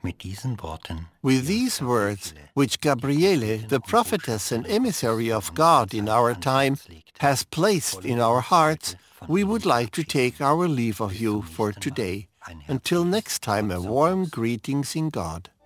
With these words, which Gabriele, the prophetess and emissary of God in our time, has placed in our hearts, we would like to take our leave of you for today. Until next time, a warm greetings in God.